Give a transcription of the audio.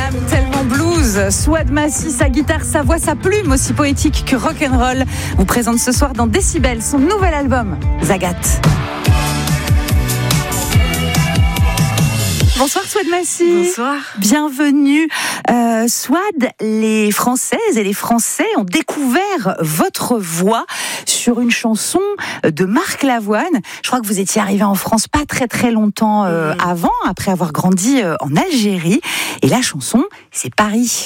l'âme tellement blues. Souad Massi, sa guitare, sa voix, sa plume aussi poétique que rock'n'roll vous présente ce soir dans Décibel son nouvel album, Zagat. Bonsoir Souad Massi. Bonsoir. Bienvenue. Souad, les Françaises et les Français ont découvert votre voix sur une chanson de Marc Lavoine. Je crois que vous étiez arrivé en France pas très longtemps avant, après avoir grandi en Algérie. Et la chanson, c'est Paris.